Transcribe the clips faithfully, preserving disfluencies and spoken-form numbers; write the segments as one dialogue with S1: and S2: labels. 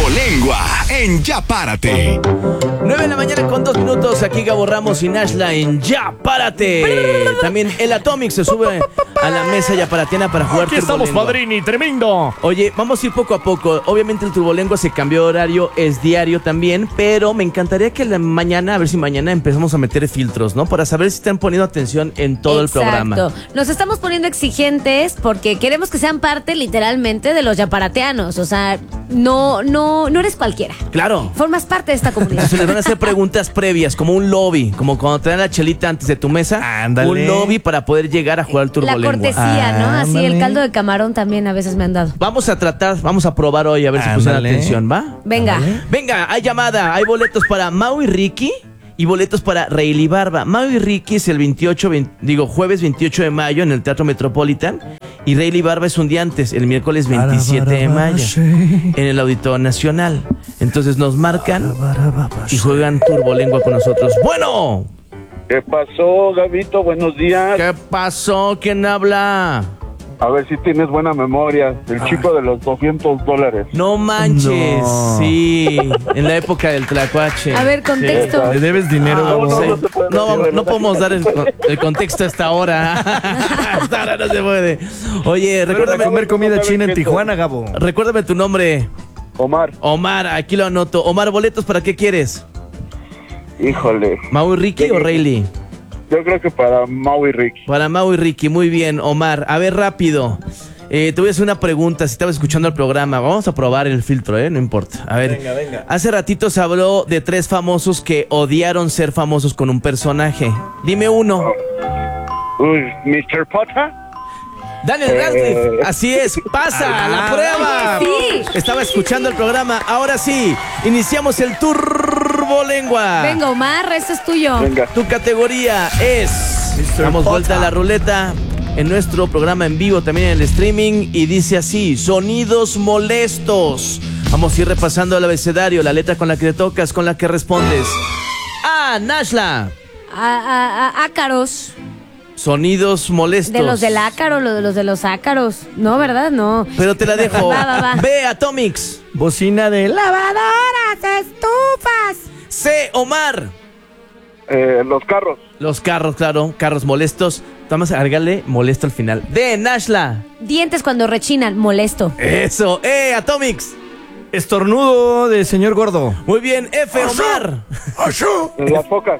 S1: Turbolengua en Ya Párate.
S2: nueve de la mañana con dos minutos. Aquí Gabo Ramos y Nashla en Ya Párate. También el Atomic se sube a la mesa yaparatiana para jugar
S3: Aquí estamos,
S2: Turbolengua.
S3: padrini, tremendo.
S2: Oye, vamos a ir poco a poco. Obviamente el Turbolengua se cambió de horario, es diario también, pero me encantaría que la mañana, a ver si mañana empezamos a meter filtros, ¿no? Para saber si están poniendo atención en todo
S4: Exacto.
S2: el programa.
S4: Nos estamos poniendo exigentes porque queremos que sean parte literalmente de los yaparateanos. O sea, no, no, no eres cualquiera.
S2: Claro.
S4: Formas parte de esta comunidad.
S2: Entonces les van a hacer preguntas previas, como un lobby, como cuando te dan la chelita antes de tu mesa.
S3: Ándale.
S2: Un lobby para poder llegar a jugar al
S4: La
S2: Turbolengua.
S4: cortesía, ¿no? Así
S3: Ándale.
S4: el caldo de camarón también a veces me han dado.
S2: Vamos a tratar, vamos a probar hoy a ver si pusieron
S3: Ándale.
S2: atención, ¿va?
S4: Venga.
S2: Venga, hay llamada, hay boletos para Mau y Ricky y boletos para Rayleigh Barba. Mau y Ricky es el veintiocho, veinte, digo, jueves veintiocho de mayo en el Teatro Metropolitan y Rayleigh Barba es un día antes, el miércoles veintisiete de mayo en el Auditorio Nacional. Entonces nos marcan y juegan Turbolengua con nosotros. Bueno,
S5: ¿Qué pasó, Gabito? Buenos días.
S2: ¿qué pasó? ¿Quién habla?
S5: A ver si tienes buena memoria. El chico de los doscientos dólares.
S2: No manches,
S3: No.
S2: sí, en la época del tlacuache.
S4: A ver, contexto.
S3: Le debes dinero,
S2: Ah,
S3: Gabo.
S2: sí.
S5: no se puede
S2: No,
S5: decir,
S2: no
S5: ¿verdad?
S2: podemos dar el, el contexto a esta hora. Hasta ahora no se puede. Oye,
S3: Recuerda
S2: recuérdame,
S3: comer comida china en Tijuana, Gabo.
S2: recuérdame tu nombre.
S5: Omar,
S2: Omar, aquí lo anoto. Omar, boletos, ¿para qué quieres?
S5: híjole.
S2: ¿Mau y Ricky o Rayleigh?
S5: Yo creo que para Mau y Ricky.
S2: Para Mau y Ricky, muy bien, Omar. A ver, rápido. Eh, te voy a hacer una pregunta, si estabas escuchando el programa. Vamos a probar el filtro, ¿eh? No importa. A ver,
S3: Venga, venga.
S2: hace ratito se habló de tres famosos que odiaron ser famosos con un personaje. Dime uno.
S5: Uy, mister Potter.
S2: Daniel Radcliffe,
S5: Eh.
S2: así es, pasa
S3: Ah,
S2: la prueba.
S4: oye, sí.
S2: Estaba escuchando el programa, ahora sí, iniciamos el Turbolengua.
S4: Venga, Omar, esto es tuyo.
S5: Venga.
S2: Tu categoría es,
S3: mister
S2: damos vuelta a la
S3: Potter.
S2: ruleta en nuestro programa en vivo, también en el streaming, y dice así, sonidos molestos. Vamos a ir repasando el abecedario, la letra con la que te tocas, con la que respondes. A, Nashla,
S4: A- a- a- ácaros.
S2: sonidos molestos.
S4: De los del ácaro, lo de los de los ácaros. No, ¿verdad? No.
S2: Pero te la dejo.
S4: Va, va, va.
S2: B, Atomics.
S3: Bocina de la...
S4: Lavadoras, estufas.
S2: C, Omar.
S5: Eh, los carros.
S2: Los carros, claro, carros molestos. Vamos a agregarle molesto al final. D, Nashla.
S4: Dientes cuando rechinan, molesto.
S2: Eso. E, Atomics.
S3: Estornudo de señor gordo.
S2: Muy bien. F, Omar.
S5: Las focas.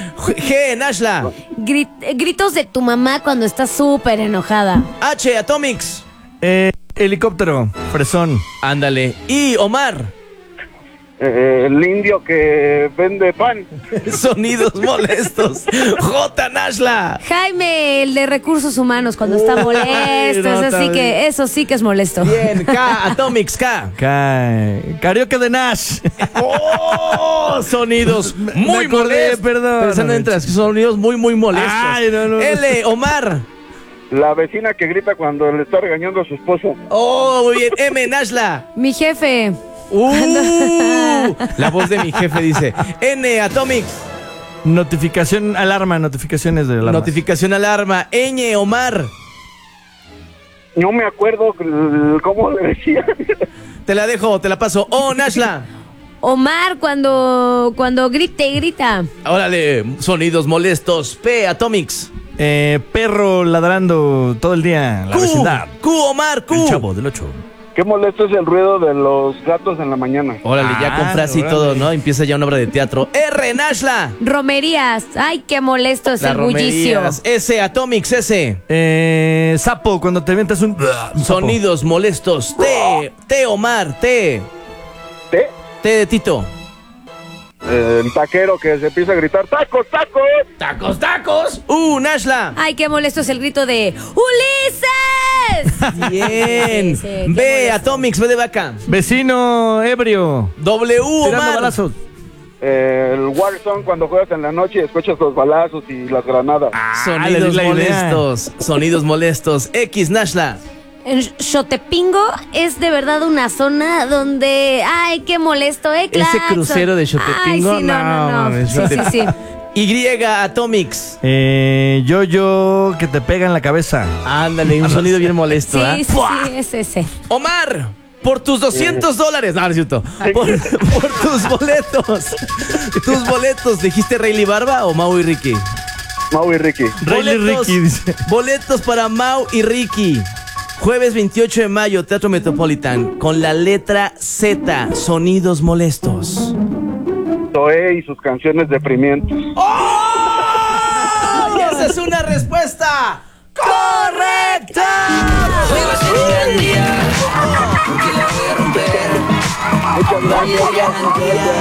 S2: G, Nashla.
S4: Grit- eh, gritos de tu mamá cuando estás súper enojada.
S2: H, Atomics.
S3: Eh, helicóptero. Fresón.
S2: Ándale. I, Omar.
S5: Eh, el indio que vende pan.
S2: Sonidos molestos. J, Nashla.
S4: Jaime, el de recursos humanos, cuando está
S2: Uy,
S4: molesto.
S2: no,
S4: eso,
S2: está
S4: sí
S2: bien.
S4: que, eso sí que es molesto.
S2: Bien. K, Atomics. K.
S3: Ca- Karaoke de Nash.
S2: Oh, sonidos
S3: Me
S2: muy
S3: acordé,
S2: molestos.
S3: perdón.
S2: Pero esa no entra, es que son sonidos muy, muy molestos.
S3: Ay, no, no, no.
S2: L, Omar.
S5: La vecina que grita cuando le está regañando a su esposo.
S2: Oh, muy bien. M, Nashla.
S4: Mi jefe.
S2: Uh, la voz de mi jefe dice. N, Atomics.
S3: Notificación, alarma, notificaciones de alarma.
S2: Notificación alarma. Ñ, Omar.
S5: No me acuerdo l- cómo le decía.
S2: Te la dejo, te la paso. Oh, Nashla.
S4: Omar, cuando, cuando grite, grita.
S2: Órale, sonidos molestos. P, Atomics.
S3: Eh, perro ladrando todo el día en la
S2: Q,
S3: vecindad.
S2: Q, Omar, Q.
S3: El chavo del ocho.
S5: Qué molesto es el ruido de los gatos en la mañana.
S2: Órale, ya
S3: Ah,
S2: con frase y
S3: órale.
S2: todo, ¿no? Empieza ya una obra de teatro. R, Nashla.
S4: Romerías. Ay, qué molesto es
S2: Las
S4: el bullicio.
S2: romerías. S, Atomics, S.
S3: Eh, sapo, cuando te avientas un... un sapo.
S2: Sonidos molestos. T, T, Omar, T.
S5: ¿Té?
S2: T de Tito.
S5: Eh, el taquero que se empieza a gritar, ¡tacos, tacos!
S2: Tacos, tacos. Uh, Nashla.
S4: Ay, qué molesto es el grito de ¡Ulises!
S2: Bien.
S4: Sí, sí, qué
S2: B,
S4: molesto.
S2: Atomics, B de vaca.
S3: Vecino ebrio.
S2: W,
S3: Tirando
S2: Omar.
S3: balazos.
S5: Eh, el Warzone cuando juegas en la noche y escuchas los balazos y las granadas.
S3: Ah, le
S2: Sonidos
S3: di la idea.
S2: molestos. Sonidos molestos. X, Nashla.
S4: En Xotepingo es de verdad una zona donde, ay, qué molesto, ¿eh?
S2: Ese
S4: Claxon.
S2: crucero de Xotepingo,
S4: Ay, sí, no,
S2: no,
S4: no, no.
S2: mames,
S4: Sí, sí, sí.
S2: Y, Atomics.
S3: Eh, yo-yo que te pega en la cabeza.
S2: Ándale, un sonido bien molesto,
S4: Sí,
S2: ¿ah?
S4: sí, sí, es ese.
S2: Omar. Por tus doscientos dólares. No, no es cierto. Por, por tus boletos. Tus boletos. ¿Dijiste Rayleigh Barba o Mau y Ricky?
S5: Mau y Ricky.
S3: Rayleigh
S2: Boletos,
S3: Ricky dice.
S2: boletos para Mau y Ricky. Jueves veintiocho de mayo, Teatro Metropolitan. Con la letra Z. Sonidos molestos.
S5: Zoé y sus canciones deprimientes.
S2: ¡Oh! Y esa es una respuesta correcta.
S6: Hoy va a ser un gran día, porque la voy a romper.
S5: Muchas gracias.